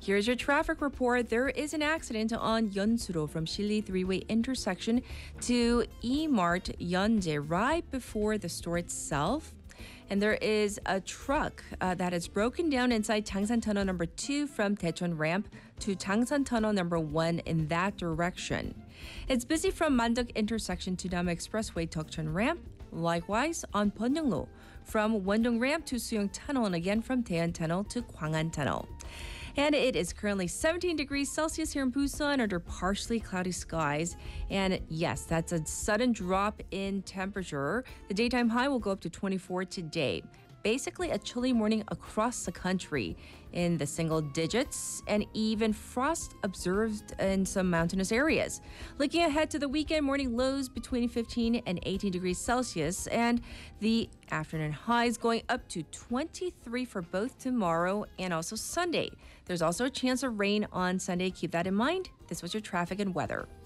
Here's your traffic report. There is an accident on Yeonsuro from Shili three-way intersection to E-Mart Yeonje right before the store itself. And there is a truck that is broken down inside Changsan Tunnel number 2 from Daejeon Ramp to Changsan Tunnel number 1 in that direction. It's busy from Mandok intersection to Nama Expressway Deokjeon Ramp. Likewise, on Pyeonglo from Wondong Ramp to Suyeong Tunnel and again from Daejeon Tunnel to Gwangan Tunnel. And it is currently 17 degrees Celsius here in Busan under partially cloudy skies. And yes, that's a sudden drop in temperature. The daytime high will go up to 24 today. Basically a chilly morning across the country in the single digits and even frost observed in some mountainous areas. Looking ahead to the weekend, morning lows between 15 and 18 degrees Celsius and the afternoon highs going up to 23 for both tomorrow and also Sunday. There's also a chance of rain on Sunday. Keep that in mind. This was your traffic and weather.